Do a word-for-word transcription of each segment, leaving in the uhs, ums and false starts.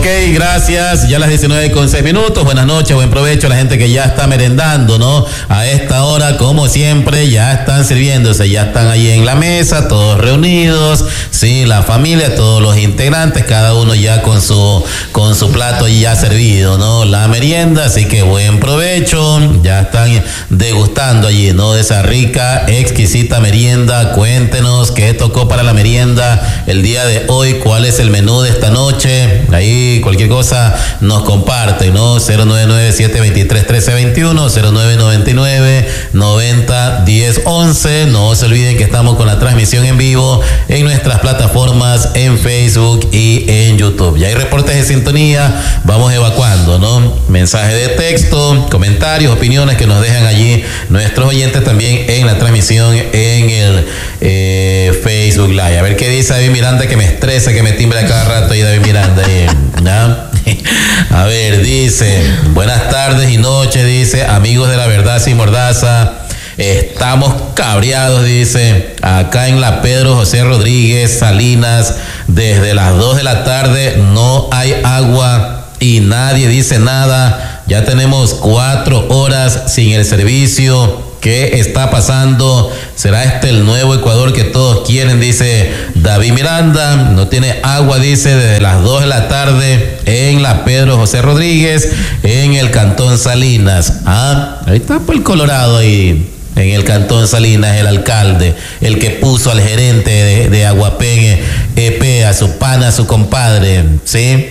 Ok, gracias. Ya las diecinueve con seis minutos. Buenas noches, buen provecho a la gente que ya está merendando, ¿no? A esta hora, como siempre, ya están sirviéndose, ya están ahí en la mesa, todos reunidos, sí, la familia, todos los integrantes, cada uno ya con su, con su plato ya servido, ¿no? La merienda, así que buen provecho. Ya están degustando allí, ¿no? De esa rica, exquisita merienda. Cuéntenos qué tocó para la merienda el día de hoy, cuál es el menú de esta noche. Ahí cualquier cosa nos comparte, ¿no? cero nueve nueve siete dos tres uno tres dos uno, cero nueve nueve nueve noventa diez once. No se olviden que estamos con la transmisión en vivo en nuestras plataformas en Facebook y en YouTube. Ya hay reportes de sintonía, vamos evacuando, ¿no? Mensaje de texto, comentarios, opiniones que nos dejan allí nuestros oyentes también en la transmisión en el eh, Facebook Live. A ver qué dice David Miranda, que me estresa, que me timbre a cada rato ahí David Miranda. Ahí, ¿no? A ver, dice, buenas tardes y noches, dice, amigos de la verdad sin mordaza. Estamos cabreados, dice, acá en la Pedro José Rodríguez Salinas, desde las dos de la tarde no hay agua y nadie dice nada. Ya tenemos cuatro horas sin el servicio. ¿Qué está pasando? ¿Será este el nuevo Ecuador que todos quieren? Dice David Miranda. No tiene agua, dice, desde las dos de la tarde en la Pedro José Rodríguez, en el Cantón Salinas. Ah, ahí está por el Colorado ahí. En el Cantón Salinas, el alcalde, el que puso al gerente de, de Aguapén E P, a su pana, a su compadre, ¿sí?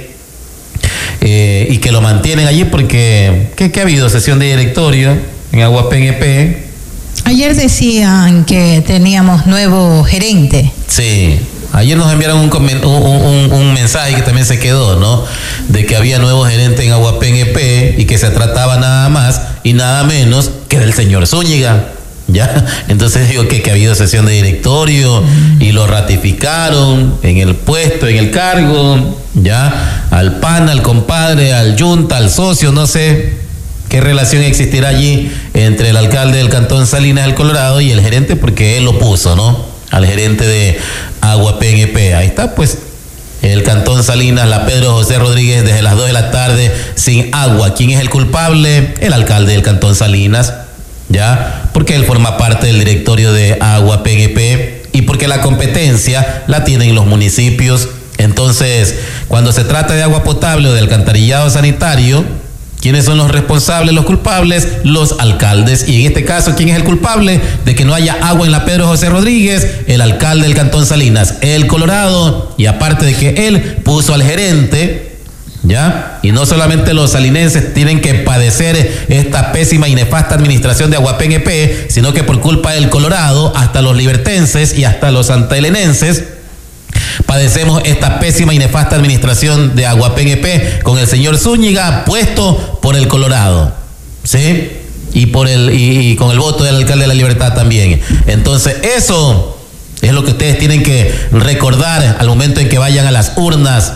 Eh, y que lo mantienen allí porque, ¿qué, qué ha habido? Sesión de directorio en Aguapén E P. Ayer decían que teníamos nuevo gerente. Sí. Ayer nos enviaron un, un, un, un mensaje que también se quedó, ¿no? De que había nuevo gerente en Aguapén E P y que se trataba nada más y nada menos que del señor Zúñiga, ¿ya? Entonces digo que, que ha habido sesión de directorio y lo ratificaron en el puesto, en el cargo, ¿ya? Al pana, al compadre, al yunta, al socio, no sé qué relación existirá allí entre el alcalde del Cantón Salinas del Colorado y el gerente, porque él lo puso, ¿no? Al gerente de Aguapén E P. Ahí está, pues, el Cantón Salinas, la Pedro José Rodríguez, desde las dos de la tarde, sin agua. ¿Quién es el culpable? El alcalde del Cantón Salinas, ¿ya? Porque él forma parte del directorio de Aguapén E P y porque la competencia la tienen los municipios. Entonces, cuando se trata de agua potable o de alcantarillado sanitario, ¿quiénes son los responsables, los culpables? Los alcaldes. Y en este caso, ¿quién es el culpable de que no haya agua en la Pedro José Rodríguez? El alcalde del Cantón Salinas, el Colorado. Y aparte de que él puso al gerente, ¿ya? Y no solamente los salinenses tienen que padecer esta pésima y nefasta administración de Aguapén E P, sino que por culpa del Colorado, hasta los libertenses y hasta los santaelenenses padecemos esta pésima y nefasta administración de Aguapén E P con el señor Zúñiga, puesto por el Colorado, ¿sí? Y por el y, y con el voto del alcalde de La Libertad también. Entonces, eso es lo que ustedes tienen que recordar al momento en que vayan a las urnas,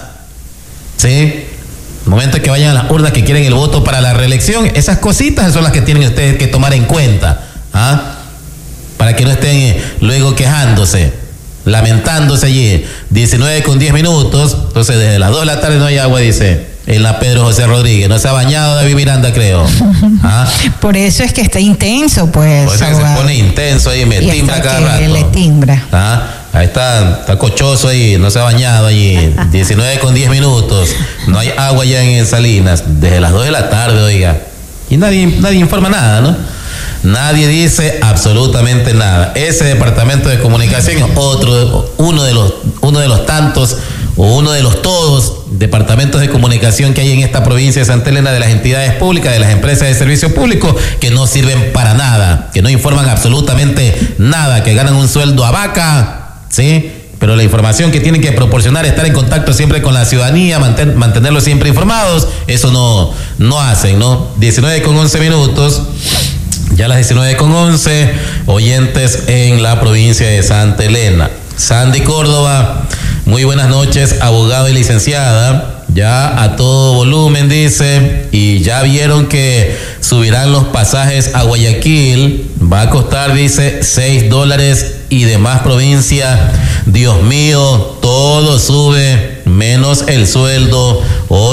¿sí? Al momento en que vayan a las urnas que quieren el voto para la reelección, esas cositas son las que tienen ustedes que tomar en cuenta, ¿ah? Para que no estén luego quejándose, lamentándose allí. Diecinueve con diez minutos. Entonces desde las dos de la tarde no hay agua, dice, en la Pedro José Rodríguez. No se ha bañado David Miranda, creo. ¿Ah? Por eso es que está intenso, pues. Por eso es que se pone intenso ahí, me y timbra cada rato. Le timbra. ¿Ah? Ahí está, está cochoso ahí, no se ha bañado allí. diecinueve con diez minutos. No hay agua ya en Salinas. Desde las dos de la tarde, oiga. Y nadie, nadie informa nada, ¿no? Nadie dice absolutamente nada. Ese departamento de comunicación es otro, uno de los, uno de los tantos, o uno de los todos departamentos de comunicación que hay en esta provincia de Santa Elena, de las entidades públicas, de las empresas de servicio público, que no sirven para nada, que no informan absolutamente nada, que ganan un sueldo a vaca, ¿sí? Pero la información que tienen que proporcionar, estar en contacto siempre con la ciudadanía, manten, mantenerlos siempre informados, eso no, no hacen, ¿no? diecinueve con once minutos. Ya las diecinueve con once, oyentes en la provincia de Santa Elena. Sandy Córdoba, muy buenas noches, abogado y licenciada. Ya a todo volumen, dice, y ya vieron que subirán los pasajes a Guayaquil. Va a costar, dice, seis dólares y demás provincia. Dios mío, todo sube, menos el sueldo. Hoy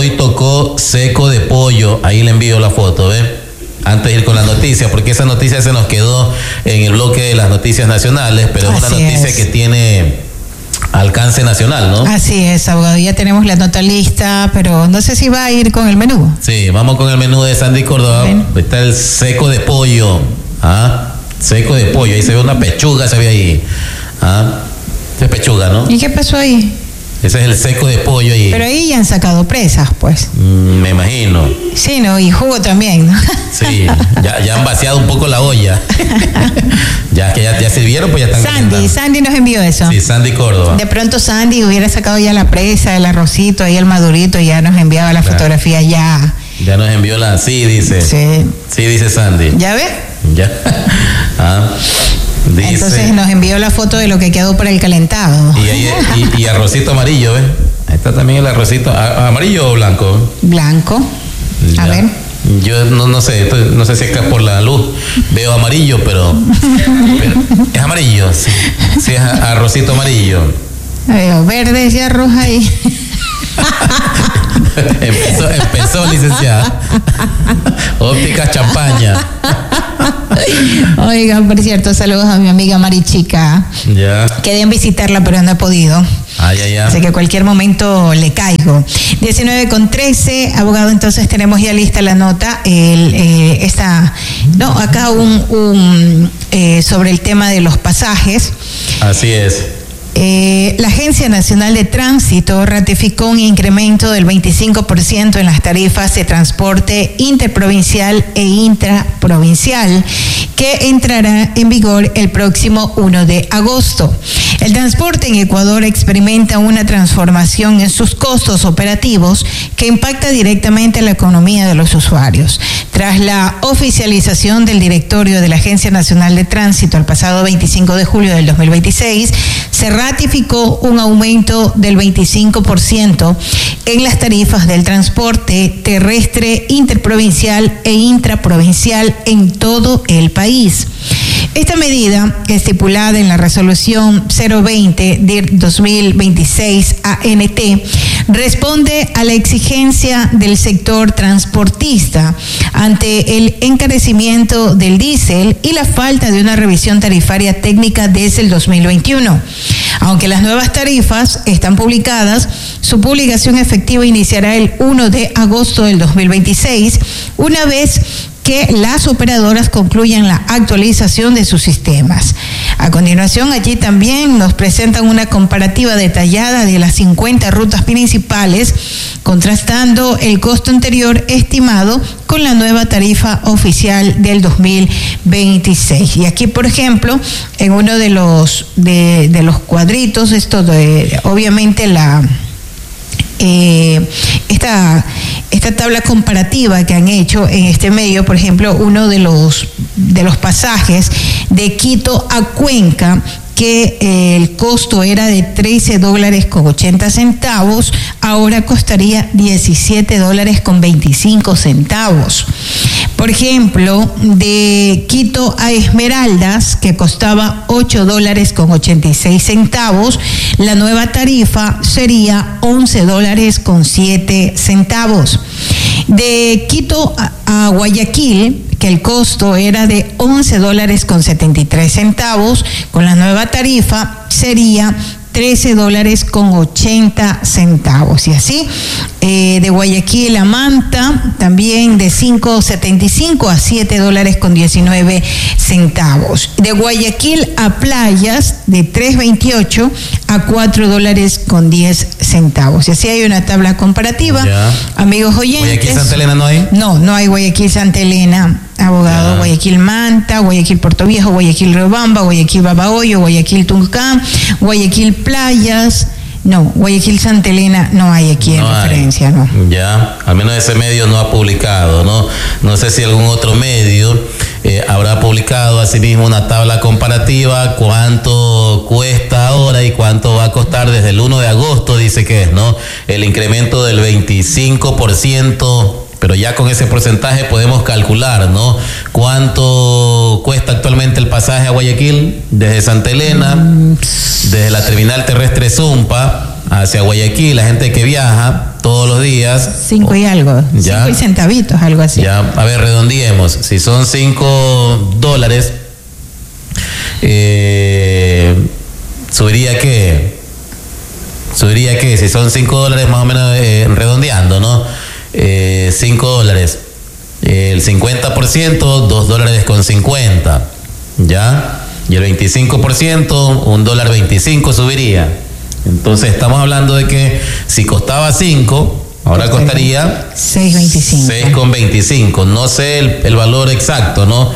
colocó seco de pollo. Ahí le envío la foto, ¿ves? Antes de ir con la noticia, porque esa noticia se nos quedó en el bloque de las noticias nacionales, pero es una Así noticia es. que tiene alcance nacional, ¿no? Así es, abogado. Ya tenemos la nota lista, pero no sé si va a ir con el menú. Sí, vamos con el menú de Sandy Córdoba. Bien. Está el seco de pollo. ¿Ah? Seco de pollo. Ahí se ve una pechuga, se ve ahí. ¿Ah? Esa es pechuga, ¿no? ¿Y qué pasó ahí? Ese es el seco de pollo ahí. Pero ahí ya han sacado presas, pues. Mm, me imagino. Sí, ¿no? Y jugo también, ¿no? Sí, ya, ya han vaciado un poco la olla. ya que ya, ya sirvieron, pues ya están Sandy, calentando. Sandy nos envió eso. Sí, Sandy Córdoba. De pronto Sandy hubiera sacado ya la presa, el arrocito, ahí el madurito, y ya nos enviaba la Claro. fotografía ya. Ya nos envió la... Sí, dice. Sí. Sí, dice Sandy. ¿Ya ve? Ya. Ah, dice... Entonces nos envió la foto de lo que quedó para el calentado. Y, ahí, y, y arrocito amarillo, ¿ves? Ahí está también el arrocito. ¿A- ¿Amarillo o blanco? Blanco. A Ya. ver. Yo no, no sé, esto- no sé si acá por la luz veo amarillo, pero, pero es amarillo, sí, sí es a- arrocito amarillo. Veo verdes y arroz ahí. empezó, empezó, licenciada. Óptica champaña. Oigan, por cierto, saludos a mi amiga Marichica. Ya. Querían visitarla, pero no he podido. Ay, ay, Así ay. que cualquier momento le caigo. diecinueve con trece, abogado, entonces tenemos ya lista la nota. El, eh, esta, no, acá un, un eh, sobre el tema de los pasajes. Así es. Eh, la Agencia Nacional de Tránsito ratificó un incremento del veinticinco por ciento en las tarifas de transporte interprovincial e intraprovincial que entrará en vigor el próximo primero de agosto. El transporte en Ecuador experimenta una transformación en sus costos operativos que impacta directamente en la economía de los usuarios. Tras la oficialización del directorio de la Agencia Nacional de Tránsito el pasado veinticinco de julio del dos mil veintiséis, se ratificó un aumento del veinticinco por ciento en las tarifas del transporte terrestre interprovincial e intraprovincial en todo el país. Esta medida, estipulada en la resolución cero veinte de dos mil veintiséis A N T, responde a la exigencia del sector transportista ante el encarecimiento del diésel y la falta de una revisión tarifaria técnica desde el dos mil veintiuno. Aunque las nuevas tarifas están publicadas, su publicación efectiva iniciará el primero de agosto del dos mil veintiséis, una vez que las operadoras concluyan la actualización de sus sistemas. A continuación, allí también nos presentan una comparativa detallada de las cincuenta rutas principales, contrastando el costo anterior estimado con la nueva tarifa oficial del dos mil veintiséis. Y aquí, por ejemplo, en uno de los de, de los cuadritos, esto de, obviamente la Eh, esta, esta tabla comparativa que han hecho en este medio, por ejemplo, uno de los, de los pasajes de Quito a Cuenca, que eh, el costo era de trece dólares con ochenta centavos, ahora costaría diecisiete dólares con veinticinco centavos. Por ejemplo, de Quito a Esmeraldas, que costaba ocho dólares con ochenta y seis centavos, la nueva tarifa sería once dólares con siete centavos. De Quito a, a Guayaquil, que el costo era de once dólares con setenta y tres centavos, con la nueva tarifa sería trece dólares con ochenta centavos. Y así, eh, de Guayaquil a Manta, también de cinco setenta y cinco a siete dólares con diecinueve centavos. De Guayaquil a Playas, de tres veintiocho a cuatro dólares con diez centavos. Y así hay una tabla comparativa. Ya. Amigos oyentes. ¿Guayaquil Santa Elena no hay? No, no hay Guayaquil Santa Elena, abogado. Ya. Guayaquil Manta, Guayaquil Puerto Viejo, Guayaquil Riobamba, Guayaquil Babahoyo, Guayaquil Tuncán, Guayaquil Playas. No, Guayaquil Santa Elena no hay aquí en No hay. referencia, no. Ya, al menos ese medio no ha publicado, ¿no? No sé si algún otro medio eh, habrá publicado asimismo una tabla comparativa, cuánto cuesta ahora y cuánto va a costar desde el primero de agosto, dice que es, ¿no? El incremento del veinticinco por ciento. Pero ya con ese porcentaje podemos calcular, ¿no? ¿Cuánto cuesta actualmente el pasaje a Guayaquil desde Santa Elena, desde la terminal terrestre Zumpa, hacia Guayaquil, la gente que viaja todos los días. Cinco y algo, ya, cinco y centavitos, algo así. Ya, a ver, redondeemos. Si son cinco dólares, eh, subiría que, subiría que, si son cinco dólares más o menos, eh, redondeando, ¿no? Eh, cinco dólares. El cincuenta por ciento, dos dólares con cincuenta, ¿ya? Y el veinticinco por ciento, un dólar veinticinco subiría. Entonces estamos hablando de que si costaba cinco, ahora costaría seis veinticinco. seis con veinticinco. No sé el, el valor exacto, ¿no?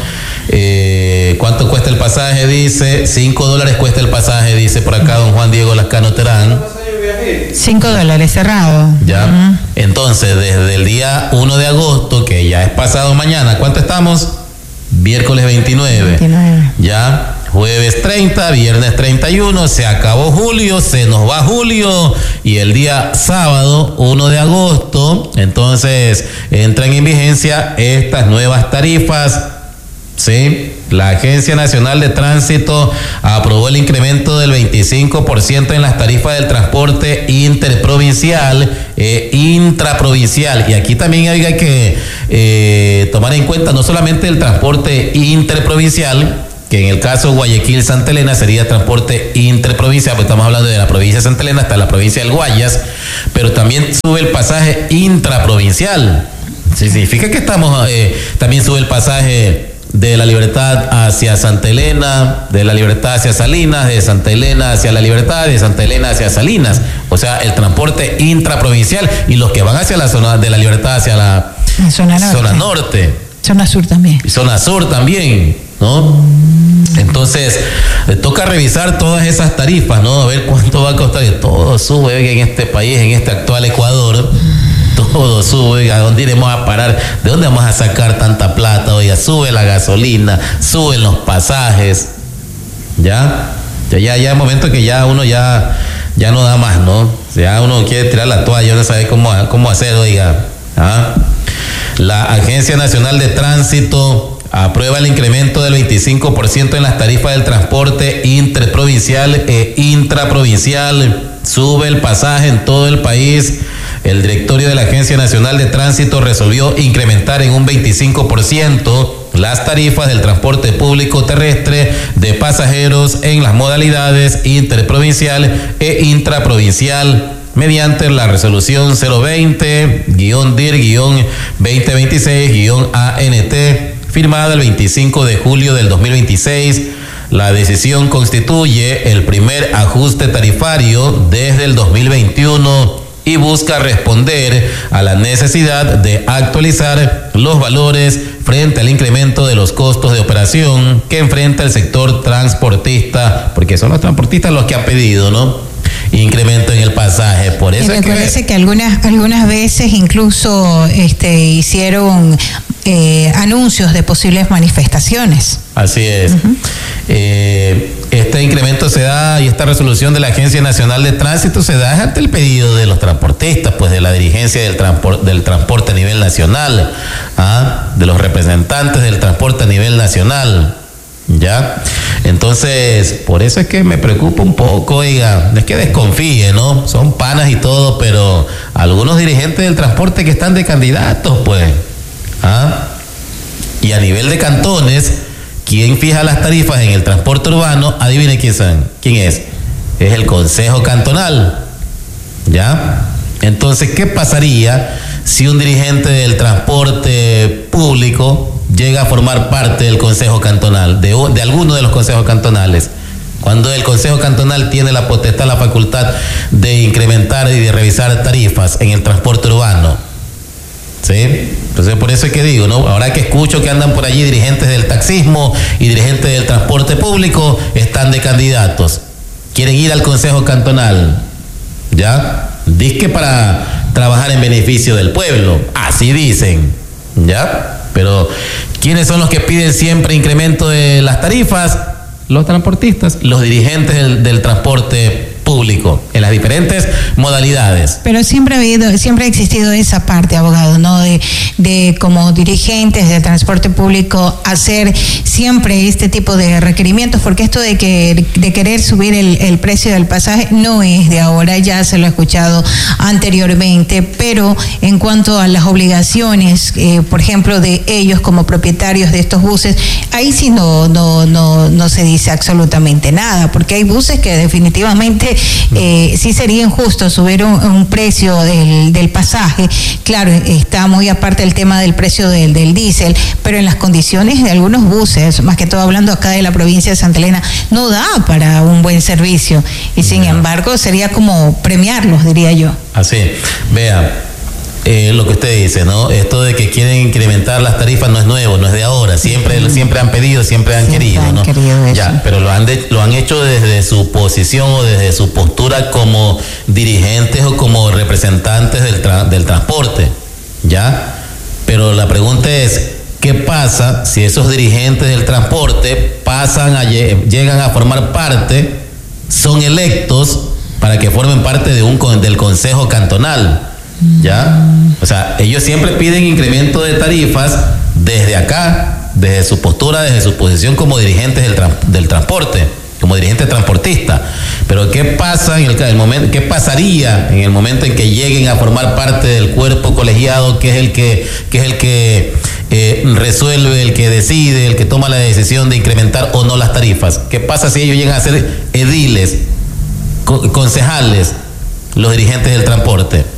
Eh, ¿Cuánto cuesta el pasaje? Dice, cinco dólares cuesta el pasaje, dice por acá don Juan Diego Lascano Terán. cinco dólares cerrado. Ya. Uh-huh. Entonces, desde el día uno de agosto, que ya es pasado mañana, ¿cuánto estamos? Miércoles veintinueve. veintinueve. Ya. Jueves treinta, viernes treinta y uno, se acabó julio, se nos va julio y el día sábado uno de agosto, entonces entran en vigencia estas nuevas tarifas, ¿sí? La Agencia Nacional de Tránsito aprobó el incremento del veinticinco por ciento en las tarifas del transporte interprovincial e intraprovincial. Y aquí también hay que eh, tomar en cuenta no solamente el transporte interprovincial, que en el caso Guayaquil-Santa Elena sería transporte interprovincial, pues estamos hablando de la provincia de Santa Elena hasta la provincia del Guayas, pero también sube el pasaje intraprovincial. Sí, significa que estamos, eh, también sube el pasaje de La Libertad hacia Santa Elena, de La Libertad hacia Salinas, de Santa Elena hacia La Libertad, de Santa Elena hacia Salinas. O sea, el transporte intraprovincial y los que van hacia la zona de La Libertad hacia la zona norte. Zona norte. Zona sur también. Y zona sur también, ¿no? Entonces, eh, toca revisar todas esas tarifas, ¿no? A ver cuánto va a costar. Y todo sube en este país, en este actual Ecuador. Todo sube. ¿A dónde iremos a parar? ¿De dónde vamos a sacar tanta plata? Oiga, sube la gasolina, suben los pasajes. ¿Ya? Ya, ya, ya es momento que ya uno ya, ya no da más, ¿no? Ya uno quiere tirar la toalla, no sabe cómo, cómo hacer, oiga. ¿Ah? La Agencia Nacional de Tránsito aprueba el incremento del veinticinco por ciento en las tarifas del transporte interprovincial e intraprovincial. Sube el pasaje en todo el país. El directorio de la Agencia Nacional de Tránsito resolvió incrementar en un veinticinco por ciento las tarifas del transporte público terrestre de pasajeros en las modalidades interprovincial e intraprovincial, mediante la resolución cero veinte guión D I R guión veinte veintiséis guión A N T, firmada el veinticinco de julio del dos mil veintiséis. La decisión constituye el primer ajuste tarifario desde el dos mil veintiuno y busca responder a la necesidad de actualizar los valores frente al incremento de los costos de operación que enfrenta el sector transportista, porque son los transportistas los que han pedido, ¿no? Incremento en el pasaje. Por eso y es me que parece que algunas algunas veces incluso este hicieron eh, anuncios de posibles manifestaciones. Así es. Uh-huh. eh, este incremento se da y esta resolución de la Agencia Nacional de Tránsito se da ante el pedido de los transportistas, pues de la dirigencia del transporte, del transporte a nivel nacional, ¿ah? De los representantes del transporte a nivel nacional. ¿Ya? Entonces, por eso es que me preocupa un poco, oiga, no es que desconfíe, ¿no? Son panas y todo, pero algunos dirigentes del transporte que están de candidatos, pues, ¿ah? Y a nivel de cantones, ¿quién fija las tarifas en el transporte urbano? Adivine quién son, quién es. Es el Consejo Cantonal, ¿ya? Entonces, ¿qué pasaría si un dirigente del transporte público llega a formar parte del Consejo Cantonal, de, de alguno de los consejos cantonales? Cuando el Consejo Cantonal tiene la potestad, la facultad de incrementar y de revisar tarifas en el transporte urbano, ¿sí? Entonces, por eso es que digo, ¿no? Ahora que escucho que andan por allí dirigentes del taxismo y dirigentes del transporte público, están de candidatos, quieren ir al Consejo Cantonal, ¿ya? Disque para trabajar en beneficio del pueblo, así dicen, ¿ya? Pero, ¿quiénes son los que piden siempre incremento de las tarifas? Los transportistas, los dirigentes del, del transporte público en las diferentes modalidades. Pero siempre ha habido, siempre ha existido esa parte, abogado, ¿no? De, de como dirigentes del transporte público hacer siempre este tipo de requerimientos, porque esto de que de querer subir el, el precio del pasaje no es de ahora, ya se lo he escuchado anteriormente, pero en cuanto a las obligaciones, eh, por ejemplo, de ellos como propietarios de estos buses, ahí sí no, no, no, no se dice absolutamente nada, porque hay buses que definitivamente eh, sí sería injusto subir un, un precio del, del pasaje. Claro, está muy aparte el tema del precio del, del diésel, pero en las condiciones de algunos buses, más que todo hablando acá de la provincia de Santa Elena, no da para un buen servicio, y sin no. embargo sería como premiarlos, diría yo. Así, vea, eh, lo que usted dice, ¿no? Esto de que quieren incrementar las tarifas no es nuevo, no es de ahora, siempre, mm. siempre han pedido, siempre han siempre querido, han ¿no? Querido eso. Ya, pero lo han, de, lo han hecho desde su posición o desde su postura como dirigentes o como representantes del, tra del transporte, ¿ya? Pero la pregunta es, ¿qué pasa si esos dirigentes del transporte pasan a, llegan a formar parte, son electos para que formen parte de un, del Consejo Cantonal? ¿Ya? O sea, ellos siempre piden incremento de tarifas desde acá, desde su postura, desde su posición como dirigentes del, tra del transporte, como dirigente transportista. Pero ¿qué pasa en el, el momento, qué pasaría en el momento en que lleguen a formar parte del cuerpo colegiado, que es el que, que es el que eh, resuelve, el que decide, el que toma la decisión de incrementar o no las tarifas? ¿Qué pasa si ellos llegan a ser ediles, co concejales, los dirigentes del transporte?